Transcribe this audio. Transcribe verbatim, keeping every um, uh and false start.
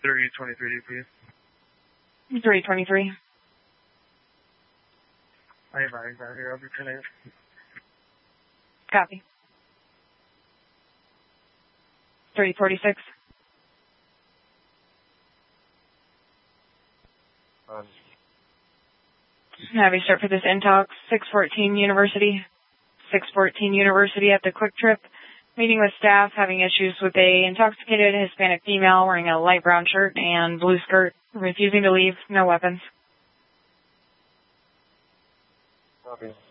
three twenty-three, please. three twenty-three. I advise out here. I'll be turning. Copy. three forty-six. Um, Have you start for this Intox, six fourteen University. six fourteen University at the Quick Trip. Meeting with staff, having issues with a intoxicated Hispanic female wearing a light brown shirt and blue skirt, refusing to leave, no weapons. Copy.